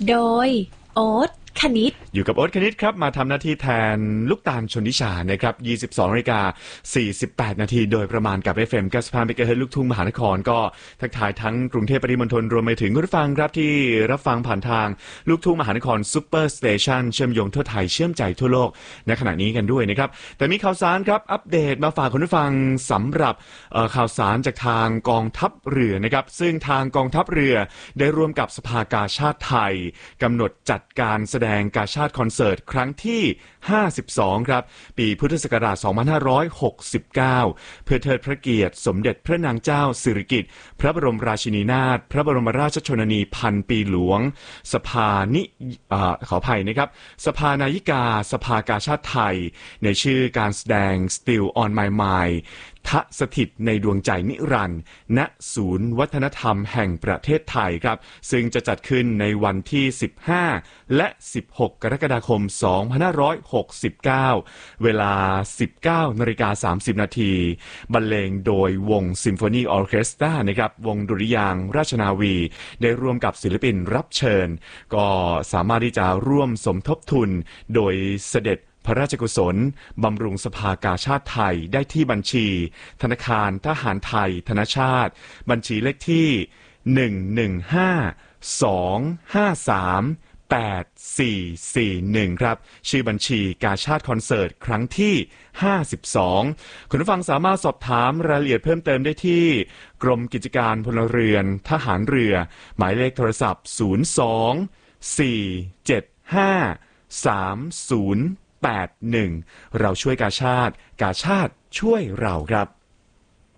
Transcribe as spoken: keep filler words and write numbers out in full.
โดยโอ๊ตคณิตอยู่กับโอ๊ตคณิตครับมาทำหน้าที่แทนลูกตาลชนทิชานะครับ ยี่สิบสองนาฬิกาสี่สิบแปดนาทีโดยประมาณกับ เอฟ เอ็ม เก้าสิบห้า เมกะเฮิรตซ์ลูกทุ่งมหานครก็ทักทายทั้งกรุงเทพปริมณฑลรวมไปถึงคุณผู้ฟังครับที่รับฟังผ่านทางลูกทุ่งมหานครซุปเปอร์สเตชันเชื่อมโยงทั่วไทยเชื่อมใจทั่วโลกในขณะนี้กันด้วยนะครับแต่มีข่าวสารครับอัปเดตมาฝากคุณผู้ฟังสำหรับข่าวสารจากทางกองทัพเรือนะครับซึ่งทางกองทัพเรือได้ร่วมกับสภากาชาดไทยกำหนดจัดการแสดงกาชาดคอนเสิร์ตครั้งที่ห้าสิบสองครับปีพุทธศักราชสองพันห้าร้อยหกสิบเก้าเพื่อเทิดพระเกียรติสมเด็จพระนางเจ้าสิริกิติ์พระบรมราชินีนาถพระบรมราชชนนีพันปีหลวงสภานิขออภัยนะครับสภานายิกาสภากาชาดไทยในชื่อการแสดง Still on My Mindทะสถิตในดวงใจนิรันดร์ณศูนย์วัฒนธรรมแห่งประเทศไทยครับซึ่งจะจัดขึ้นในวันที่สิบห้าและสิบหกกรกฎาคมสองพันห้าร้อยหกสิบเก้าเวลา สิบเก้านาฬิกาสามสิบนาทีบรรเลงโดยวงซิมโฟนีออร์เคสตรานะครับวงดุริยางค์ราชนาวีได้ร่วมกับศิลปินรับเชิญก็สามารถที่จะร่วมสมทบทุนโดยเสด็จพระราชกุศลบำรุงสภากาชาดไทยได้ที่บัญชีธนาคารทหารไทยธนชาติบัญชีเลขที่หนึ่ง หนึ่ง ห้า สอง ห้า สาม แปด สี่ สี่ หนึ่งครับชื่อบัญชีกาชาดคอนเสิร์ตครั้งที่ห้าสิบสองคุณผู้ฟังสามารถสอบถามรายละเอียดเพิ่มเติมได้ที่กรมกิจการพลเรือนทหารเรือหมายเลขโทรศัพท์ศูนย์ สอง สี่ เจ็ด ห้า สาม ศูนย์ แปด หนึ่งเราช่วยกาชาดกาชาดช่วยเราครับ